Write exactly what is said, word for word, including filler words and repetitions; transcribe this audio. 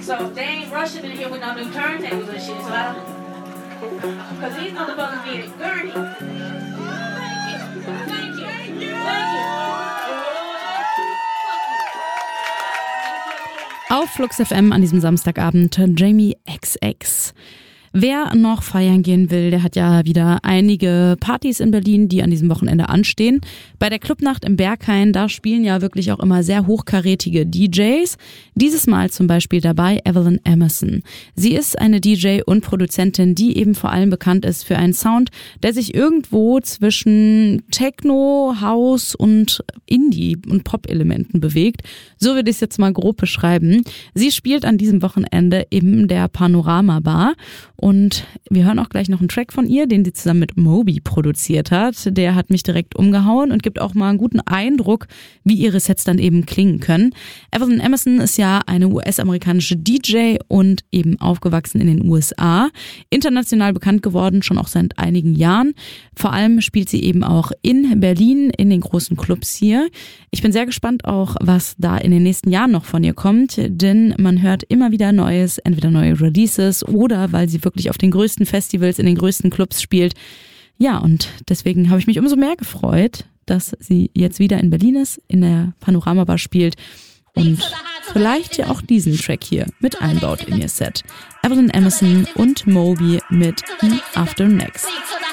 So they ain't rushing in here with no new turntables and shit, so I don't... Because these motherfuckers need a gurney. Thank you. Thank you. Thank you. Thank you. Auf Flux F M an diesem Samstagabend Jamie X X. Wer noch feiern gehen will, der hat ja wieder einige Partys in Berlin, die an diesem Wochenende anstehen. Bei der Clubnacht im Berghain, da spielen ja wirklich auch immer sehr hochkarätige D Js. Dieses Mal zum Beispiel dabei Evelyn Emerson. Sie ist eine D J und Produzentin, die eben vor allem bekannt ist für einen Sound, der sich irgendwo zwischen Techno, House und Indie- und Pop-Elementen bewegt. So würde ich es jetzt mal grob beschreiben. Sie spielt an diesem Wochenende in der Panorama Bar. Und wir hören auch gleich noch einen Track von ihr, den sie zusammen mit Moby produziert hat. Der hat mich direkt umgehauen und gibt auch mal einen guten Eindruck, wie ihre Sets dann eben klingen können. Evelyn Emerson ist ja eine U S-amerikanische D J und eben aufgewachsen in den U S A. International bekannt geworden, schon auch seit einigen Jahren. Vor allem spielt sie eben auch in Berlin, in den großen Clubs hier. Ich bin sehr gespannt auch, was da in den nächsten Jahren noch von ihr kommt, denn man hört immer wieder Neues, entweder neue Releases oder weil sie wirklich auf den größten Festivals, in den größten Clubs spielt. Ja, und deswegen habe ich mich umso mehr gefreut, dass sie jetzt wieder in Berlin ist, in der Panorama Bar spielt und vielleicht ja auch diesen Track hier mit einbaut in ihr Set. Evelyn Emerson und Moby mit After Next.